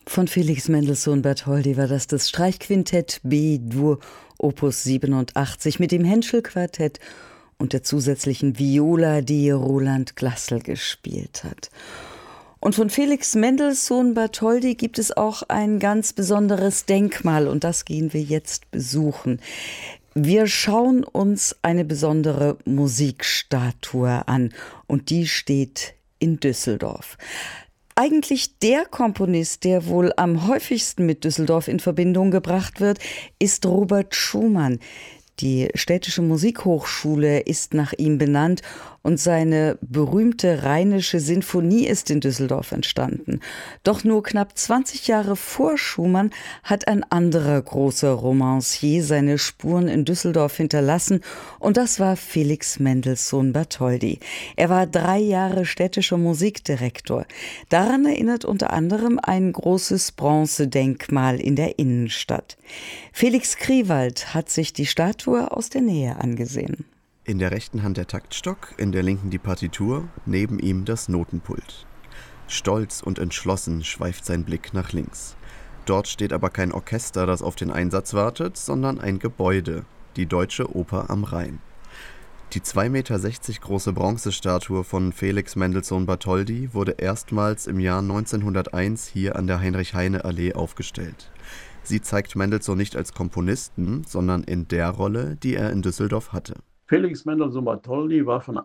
Von Felix Mendelssohn Bartholdy war das Streichquintett B-Dur Opus 87 mit dem Henschel-Quartett und der zusätzlichen Viola, die Roland Glassel gespielt hat. Und von Felix Mendelssohn Bartholdy gibt es auch ein ganz besonderes Denkmal und das gehen wir jetzt besuchen. Wir schauen uns eine besondere Musikstatue an und die steht in Düsseldorf. Eigentlich der Komponist, der wohl am häufigsten mit Düsseldorf in Verbindung gebracht wird, ist Robert Schumann. Die Städtische Musikhochschule ist nach ihm benannt und seine berühmte Rheinische Sinfonie ist in Düsseldorf entstanden. Doch nur knapp 20 Jahre vor Schumann hat ein anderer großer Romancier seine Spuren in Düsseldorf hinterlassen und das war Felix Mendelssohn Bartholdy. Er war 3 Jahre städtischer Musikdirektor. Daran erinnert unter anderem ein großes Bronzedenkmal in der Innenstadt. Felix Kriewald hat sich die Statue aus der Nähe angesehen. In der rechten Hand der Taktstock, in der linken die Partitur, neben ihm das Notenpult. Stolz und entschlossen schweift sein Blick nach links. Dort steht aber kein Orchester, das auf den Einsatz wartet, sondern ein Gebäude, die Deutsche Oper am Rhein. Die 2,60 Meter große Bronzestatue von Felix Mendelssohn Bartholdy wurde erstmals im Jahr 1901 hier an der Heinrich-Heine-Allee aufgestellt. Sie zeigt Mendelssohn nicht als Komponisten, sondern in der Rolle, die er in Düsseldorf hatte. Felix Mendelssohn Bartholdy war von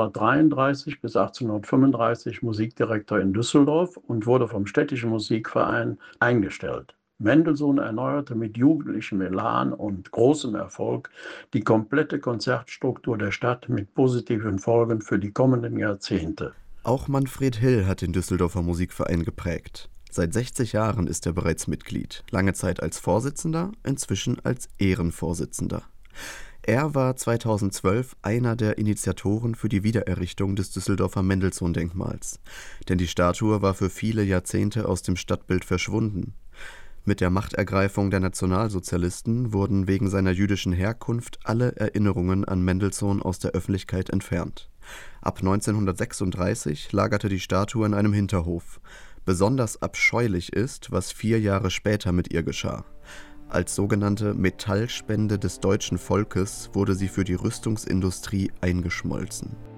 1833 bis 1835 Musikdirektor in Düsseldorf und wurde vom Städtischen Musikverein eingestellt. Mendelssohn erneuerte mit jugendlichem Elan und großem Erfolg die komplette Konzertstruktur der Stadt mit positiven Folgen für die kommenden Jahrzehnte. Auch Manfred Hill hat den Düsseldorfer Musikverein geprägt. Seit 60 Jahren ist er bereits Mitglied, lange Zeit als Vorsitzender, inzwischen als Ehrenvorsitzender. Er war 2012 einer der Initiatoren für die Wiedererrichtung des Düsseldorfer Mendelssohn-Denkmals. Denn die Statue war für viele Jahrzehnte aus dem Stadtbild verschwunden. Mit der Machtergreifung der Nationalsozialisten wurden wegen seiner jüdischen Herkunft alle Erinnerungen an Mendelssohn aus der Öffentlichkeit entfernt. Ab 1936 lagerte die Statue in einem Hinterhof. Besonders abscheulich ist, was 4 Jahre später mit ihr geschah. Als sogenannte Metallspende des deutschen Volkes wurde sie für die Rüstungsindustrie eingeschmolzen.